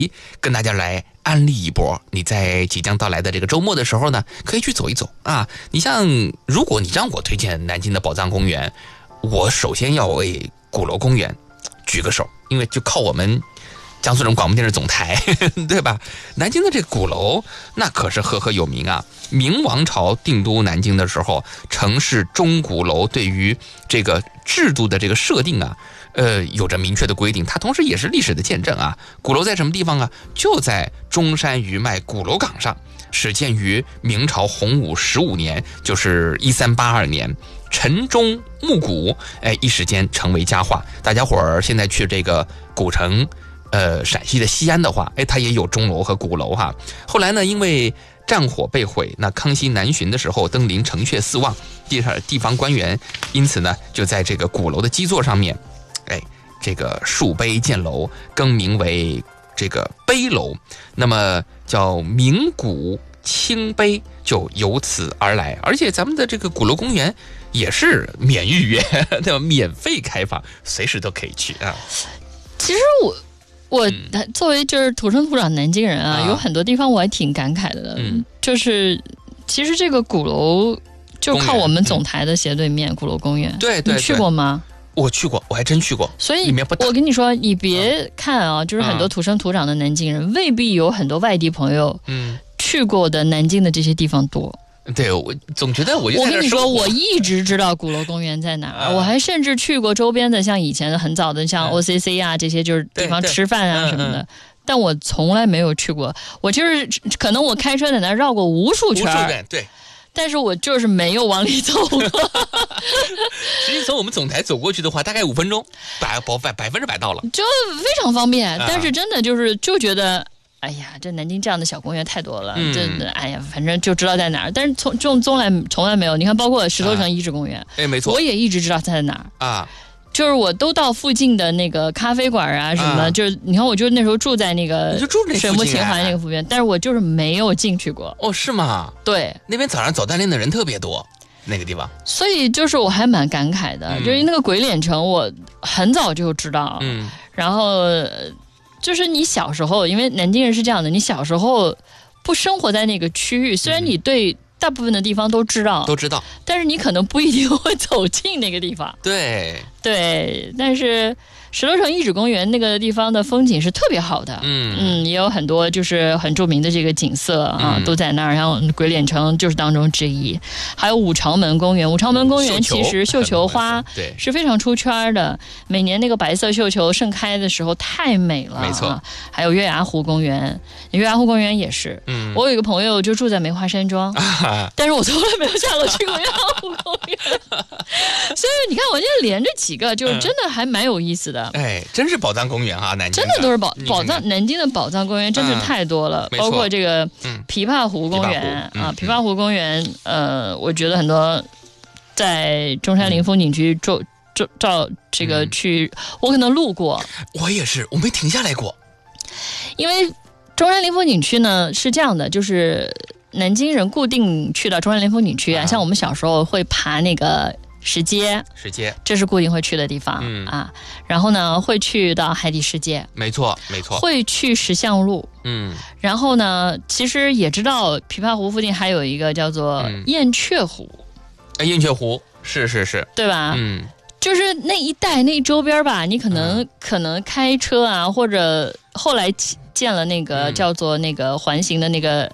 跟大家来安利一波，你在即将到来的这个周末的时候呢，可以去走一走啊。你像，如果你让我推荐南京的宝藏公园，我首先要为鼓楼公园举个手，因为就靠我们江苏省广播电视总台，对吧？南京的这个鼓楼那可是赫赫有名啊。明王朝定都南京的时候，城市钟鼓楼对于这个制度的这个设定啊，有着明确的规定，它同时也是历史的见证啊。鼓楼在什么地方啊？就在中山余脉鼓楼岗上，始建于明朝洪武15年，就是1382年。晨钟暮鼓，一时间成为佳话。大家伙儿现在去这个古城，陕西的西安的话，它也有钟楼和鼓楼哈。后来呢，因为战火被毁，那康熙南巡的时候登临城阙四望，地方官员因此呢就在这个鼓楼的基座上面，这个竖碑建楼，更名为这个碑楼，那么叫明鼓清碑，就由此而来。而且咱们的这个鼓楼公园也是免预约，对吧？免费开放，随时都可以去啊。 其实我作为就是土生土长南京人啊，有很多地方我还挺感慨的。就是其实这个鼓楼就靠我们总台的斜对面，鼓楼公园。 对， 你去过吗？ 我去过，我还真去过。 所以我跟你说，你别看啊，就是很多土生土长的南京人，未必有很多外地朋友去过的南京的这些地方多。 对，我总觉得我跟你说，我一直知道鼓楼公园在哪儿，我还甚至去过周边的，像以前的很早的像 OCC 啊这些，就是地方吃饭啊什么的。但我从来没有去过，我就是可能我开车在那儿绕过无数圈， 对。 但是我就是没有往里走过。 实际从我们总台走过去的话，大概5分钟，100%到了， 就非常方便。但是真的就觉得。哎呀，这南京这样的小公园太多了，哎呀，反正就知道在哪儿。但是从来没有，你看，包括石头城遗址公园， 没错， 我也一直知道它在哪儿啊。 就是我都到附近的那个咖啡馆啊什么的，就是你看，我就那时候住在那个水木秦淮那个附近，但是我就是没有进去过。 哦，是吗？ 对， 那边早上早锻炼的人特别多，那个地方。 所以就是我还蛮感慨的，就是那个鬼脸城，我很早就知道，然后。就是你小时候，因为南京人是这样的，你小时候不生活在那个区域，虽然你对大部分的地方都知道，但是你可能不一定会走进那个地方。 对， 但是石头城遗址公园那个地方的风景是特别好的，也有很多就是很著名的这个景色啊，都在那儿。然后鬼脸城就是当中之一，还有武朝门公园。武朝门公园其实绣球花是非常出圈的，每年那个白色绣球盛开的时候太美了， 没错。 还有月牙湖公园，月牙湖公园也是。我有一个朋友就住在梅花山庄，但是我从来没有下楼去过月牙湖公园，所以你看我这连着几个，就是真的还蛮有意思的。 真是宝藏公园啊！南京真的都是宝藏，南京的宝藏公园真是太多了，包括这个琵琶湖公园啊，琵琶湖公园，我觉得很多在中山陵风景区照这个去，我可能路过， 我也是，我没停下来过， 因为中山陵风景区呢是这样的，就是南京人固定去到中山陵风景区啊，像我们小时候会爬那个。石阶，这是固定会去的地方啊。然后呢，会去到海底世界， 没错。 会去石像路，然后呢，其实也知道琵琶湖附近还有一个叫做燕雀湖， 燕雀湖是， 对吧？就是那一带那周边吧，你可能开车啊，或者后来建了那个叫做那个环形的那个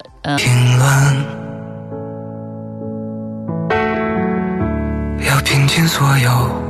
要拼尽所有